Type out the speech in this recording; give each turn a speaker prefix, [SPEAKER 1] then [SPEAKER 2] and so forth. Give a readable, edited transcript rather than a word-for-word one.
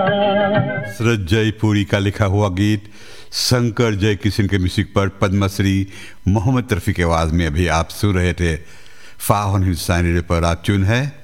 [SPEAKER 1] शरद जयपुरी का लिखा हुआ गीत शंकर जय किशन के म्यूजिक पर पद्मश्री मोहम्मद रफ़ी की आवाज़ में अभी आप सुन रहे थे। फाहन हिंदुस्तानी रेडियो पर आप ट्यून है